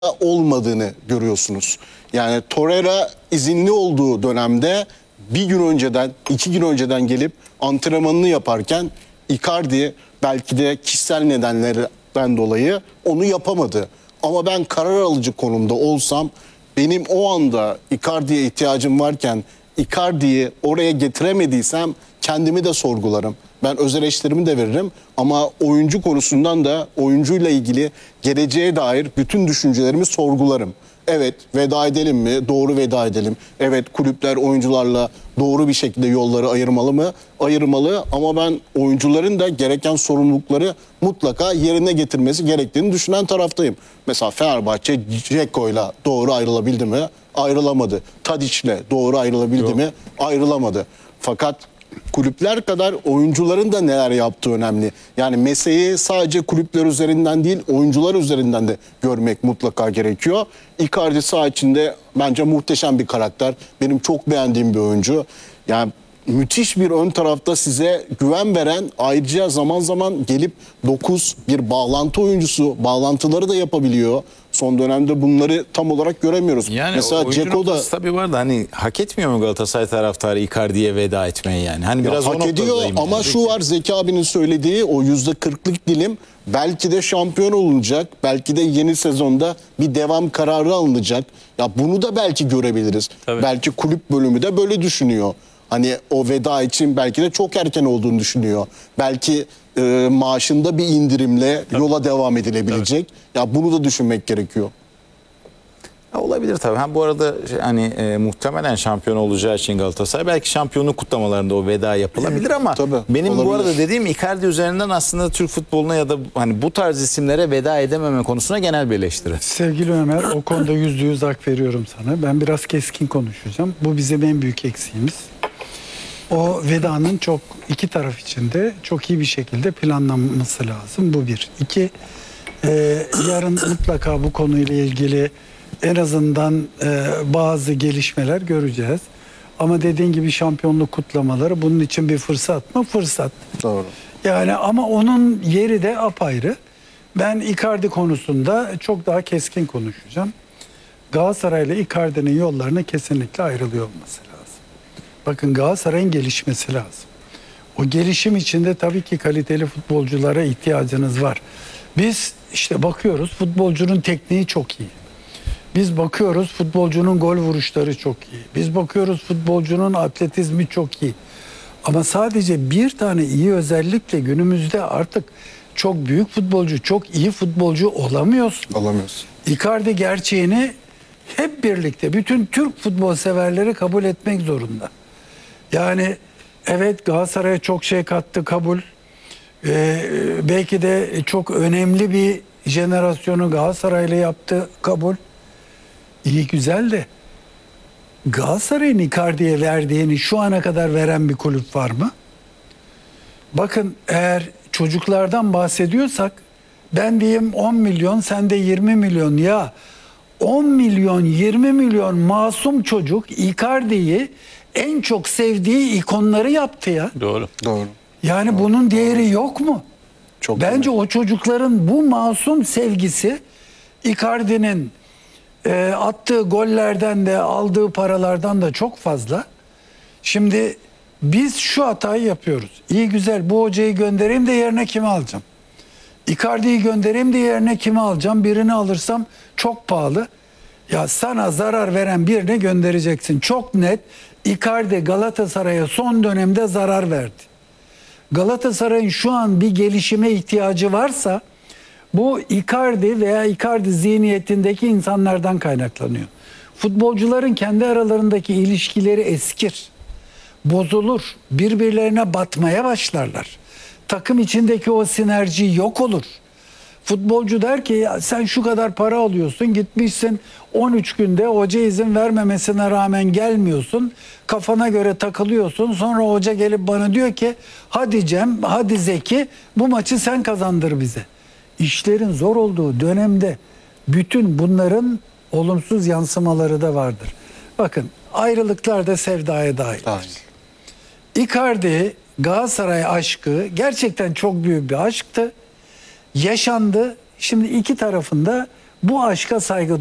olmadığını görüyorsunuz. Yani Torreira izinli olduğu dönemde bir gün önceden, 2 gün önceden gelip antrenmanını yaparken Icardi belki de kişisel nedenlerden dolayı onu yapamadı. Ama ben karar alıcı konumda olsam, benim o anda Icardi'ye ihtiyacım varken Icardi'yi oraya getiremediysem kendimi de sorgularım. Ben öz eleştirimi de veririm ama oyuncu konusundan da oyuncuyla ilgili geleceğe dair bütün düşüncelerimi sorgularım. Evet, veda edelim mi? Doğru veda edelim. Evet, kulüpler oyuncularla doğru bir şekilde yolları ayırmalı mı? Ayırmalı, ama ben oyuncuların da gereken sorumlulukları mutlaka yerine getirmesi gerektiğini düşünen taraftayım. Mesela Fenerbahçe Dzeko'yla doğru ayrılabildi mi? Ayrılamadı. Tadiç'le doğru ayrılabildi mi? Ayrılamadı. Fakat kulüpler kadar oyuncuların da neler yaptığı önemli. Yani meseleyi sadece kulüpler üzerinden değil, oyuncular üzerinden de görmek mutlaka gerekiyor. Icardi saha içinde bence muhteşem bir karakter. Benim çok beğendiğim bir oyuncu. Yani müthiş bir ön tarafta size güven veren, ayrıca zaman zaman gelip 9 bir bağlantı oyuncusu, bağlantıları da yapabiliyor. Son dönemde bunları tam olarak göremiyoruz. Yani mesela Dzeko da tabii var da hani hak etmiyor mu Galatasaray taraftarı Icardi'ye veda etmeyi yani? Hani biraz hak ediyor ama yani. Şu var, Zeki abinin söylediği o %40'lık dilim belki de şampiyon olunacak. Belki de yeni sezonda bir devam kararı alınacak. Ya bunu da belki görebiliriz. Tabii. Belki kulüp bölümü de böyle düşünüyor. Hani o veda için belki de çok erken olduğunu düşünüyor. Belki maaşında bir indirimle yola devam edilebilecek. Ya bunu da düşünmek gerekiyor. Olabilir tabii. Ha, bu arada hani muhtemelen şampiyon olacağı için Galatasaray belki şampiyonluk kutlamalarında o veda yapılabilir ama tabii, benim olabilir. Bu arada dediğim Icardi üzerinden aslında Türk futboluna ya da hani bu tarz isimlere veda edememe konusuna genel bir eleştiri. Sevgili Ömer, o konuda %100 hak veriyorum sana. Ben biraz keskin konuşacağım. Bu bizim en büyük eksiğimiz. O vedanın iki taraf içinde çok iyi bir şekilde planlanması lazım. Bu bir. İki, yarın mutlaka bu konuyla ilgili en azından bazı gelişmeler göreceğiz. Ama dediğin gibi şampiyonluk kutlamaları bunun için bir fırsat mı? Fırsat. Doğru. Yani ama onun yeri de apayrı. Ben Icardi konusunda çok daha keskin konuşacağım. Galatasaray ile Icardi'nin yollarına kesinlikle ayrılıyor olması lazım. Bakın, Galatasaray'ın gelişmesi lazım. O gelişim içinde tabii ki kaliteli futbolculara ihtiyacınız var. Biz işte bakıyoruz, futbolcunun tekniği çok iyi. Biz bakıyoruz, futbolcunun gol vuruşları çok iyi. Biz bakıyoruz, futbolcunun atletizmi çok iyi. Ama sadece bir tane iyi özellikle günümüzde artık çok büyük futbolcu, çok iyi futbolcu olamıyorsun. Olamıyorsun. Icardi gerçeğini hep birlikte bütün Türk futbol severleri kabul etmek zorunda. Yani evet, Galatasaray'a çok şey kattı, kabul. Belki de çok önemli bir jenerasyonu Galatasaray'la yaptı, kabul. İyi güzel de Galatasaray'ın Icardi'ye verdiğini şu ana kadar veren bir kulüp var mı? Bakın, eğer çocuklardan bahsediyorsak ben diyeyim 10 milyon, sen de 20 milyon. Ya 10 milyon 20 milyon masum çocuk Icardi'yi en çok sevdiği ikonları yaptı ya. Doğru. Doğru. Yani bunun değeri yok mu? Çok Bence doğru. o çocukların bu masum sevgisi Icardi'nin attığı gollerden de aldığı paralardan da çok fazla. Şimdi biz şu hatayı yapıyoruz. İyi güzel, bu hocayı göndereyim de yerine kimi alacağım? Icardi'yi göndereyim de yerine kimi alacağım? Birini alırsam çok pahalı. Ya sana zarar veren birini göndereceksin. Çok net, Icardi Galatasaray'a son dönemde zarar verdi. Galatasaray'ın şu an bir gelişime ihtiyacı varsa bu Icardi veya Icardi zihniyetindeki insanlardan kaynaklanıyor. Futbolcuların kendi aralarındaki ilişkileri eskir, bozulur, birbirlerine batmaya başlarlar. Takım içindeki o sinerji yok olur. Futbolcu der ki ya sen şu kadar para alıyorsun, gitmişsin 13 günde hoca izin vermemesine rağmen gelmiyorsun. Kafana göre takılıyorsun. Sonra hoca gelip bana diyor ki hadi Cem, hadi Zeki, bu maçı sen kazandır bize. İşlerin zor olduğu dönemde bütün bunların olumsuz yansımaları da vardır. Bakın, ayrılıklar da sevdaya dahil. Icardi Galatasaray aşkı gerçekten çok büyük bir aşktı. Yaşandı. Şimdi iki tarafında Bu aşka saygı